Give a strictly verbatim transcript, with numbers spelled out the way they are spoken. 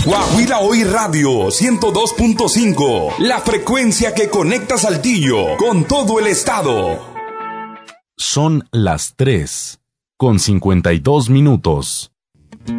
Guajira Hoy Radio ciento dos punto cinco, la frecuencia que conecta Saltillo con todo el estado. Son las tres con cincuenta y dos minutos.